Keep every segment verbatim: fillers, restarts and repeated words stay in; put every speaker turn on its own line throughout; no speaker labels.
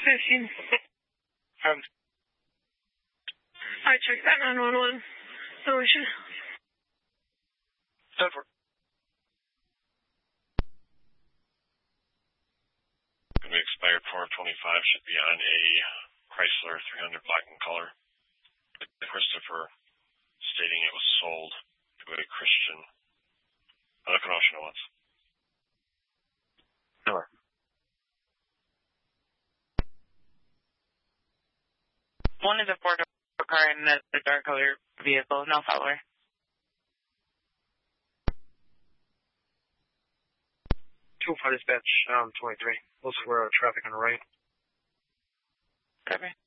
fifteen.
Um,
I checked that nine one one. No issue.
ten four.
Going to be expired four twenty-five. Should be on a Chrysler three hundred black in color. Christopher stating it was sold to a Christian. I don't know what once.
Sure. One is a four-door car in the, the dark color vehicle, no follower.
two five dispatch, um, twenty-three. Looks like we're out of traffic on the right.
Copy.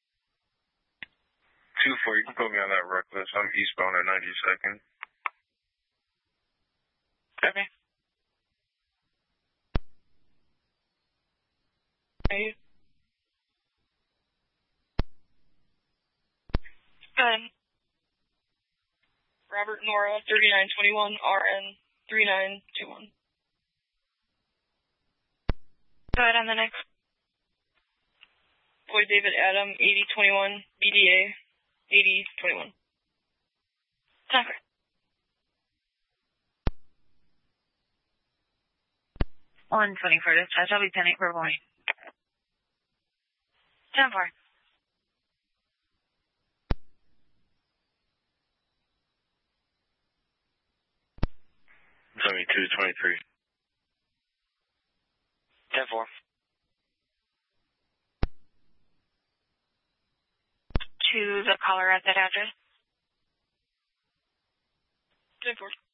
two four, you can put me on that reckless. I'm eastbound at ninety-second.
Copy.
Hey.
Good. Robert Nora, thirty-nine twenty-one, R N three nine two one.
Good, on the next.
Floyd David Adam, eighty twenty-one, B D A, eighty twenty-one.
Tucker.
one twenty-four dispatch, I'll be ten eight for point. ten four.
seventy-two twenty-three.
ten four.
To the caller at that address.
ten four.